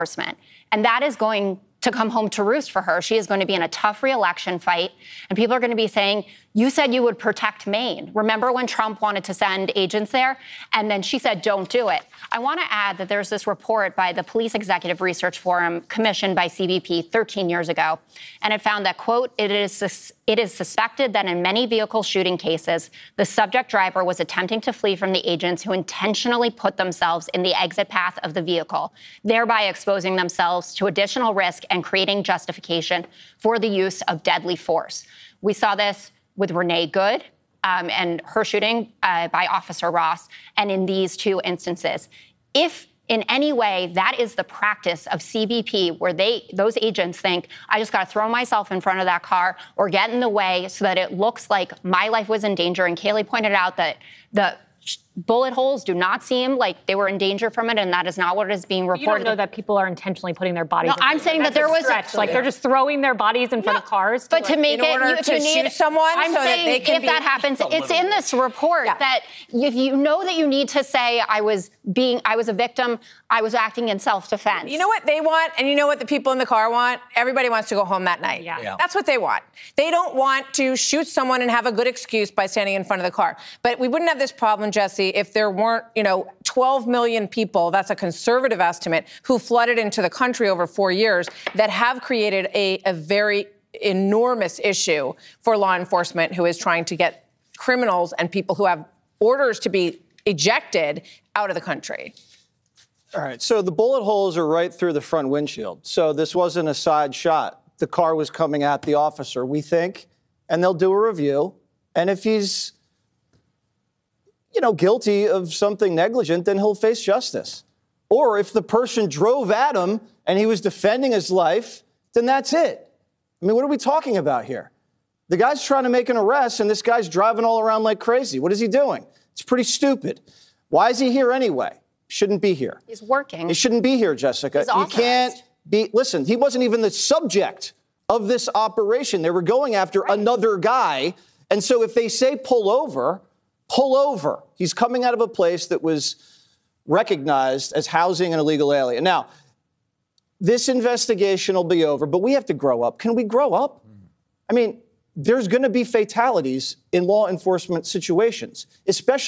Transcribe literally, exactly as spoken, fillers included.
enforcement. And that is going to come home to roost for her. She is going to be in a tough re-election fight, and people are going to be saying, you said you would protect Maine. Remember when Trump wanted to send agents there? And then she said, don't do it. I want to add that there's this report by the Police Executive Research Forum commissioned by C B P thirteen years ago, and it found that, quote, it is, sus- it is suspected that in many vehicle shooting cases, the subject driver was attempting to flee from the agents who intentionally put themselves in the exit path of the vehicle, thereby exposing themselves to additional risk and creating justification for the use of deadly force. We saw this with Renee Good um, and her shooting uh, by Officer Ross, and in these two instances. If in any way that is the practice of C B P, where they those agents think, I just got to throw myself in front of that car or get in the way so that it looks like my life was in danger, and Kayleigh pointed out that the bullet holes do not seem like they were in danger from it, and that is not what is being reported. You don't know that people are intentionally putting their bodies. No, in I'm saying that there was a, like they're just throwing their bodies in front yeah, of cars. But to, to make in it, order you, to, to need, shoot someone, I'm so saying that they can if be, that happens, it's in this report yeah. that if you know that you need to say I was being, I was a victim, I was acting in self-defense. You know what they want, and you know what the people in the car want? Everybody wants to go home that night. Yeah. Yeah. That's what they want. They don't want to shoot someone and have a good excuse by standing in front of the car. But we wouldn't have this problem, Jesse, if there weren't, you know, twelve million people, that's a conservative estimate, who flooded into the country over four years that have created a, a very enormous issue for law enforcement, who is trying to get criminals and people who have orders to be ejected out of the country. All right, so the bullet holes are right through the front windshield. So this wasn't a side shot. The car was coming at the officer, we think, and they'll do a review. And if he's, you know, guilty of something negligent, then he'll face justice. Or if the person drove at him and he was defending his life, then that's it. I mean, what are we talking about here? The guy's trying to make an arrest, and this guy's driving all around like crazy. What is he doing? It's pretty stupid. Why is he here anyway? Shouldn't be here. He's working. He shouldn't be here, Jessica. He's you can't be, listen, he wasn't even the subject of this operation. They were going after right. another guy. And so if they say pull over, pull over. He's coming out of a place that was recognized as housing an illegal alien. Now, this investigation will be over, but we have to grow up. Can we grow up? I mean, there's going to be fatalities in law enforcement situations, especially